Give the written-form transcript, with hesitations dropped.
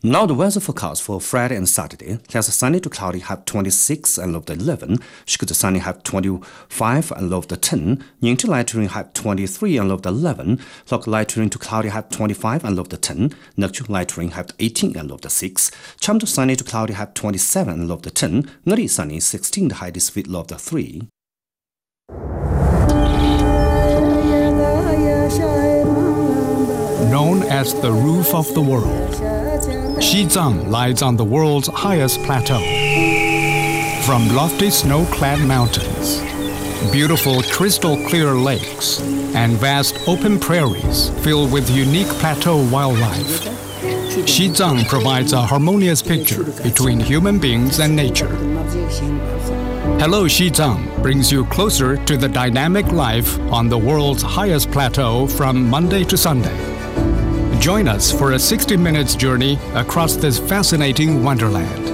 Now the weather forecast for Friday and Saturday has sunny to cloudy high 26 and low of 11, Shikoku sunny high 25 and low of 10, Yingti light rain high 23 and low of 11, Lok light rain to cloudy high 25 and low of 10, Nakchu light rain high 18 and low of 6, Chamto sunny to cloudy high 27 and low of 10, Ngari sunny 16 high this with low of 3. Known as the roof of the world, Xizang lies on the world's highest plateau. From lofty snow-clad mountains, beautiful crystal-clear lakes, and vast open prairies filled with unique plateau wildlife, Xizang provides a harmonious picture between human beings and nature. Hello Xizang brings you closer to the dynamic life on the world's highest plateau from Monday to Sunday. Join us for a 60 minutes journey across this fascinating wonderland.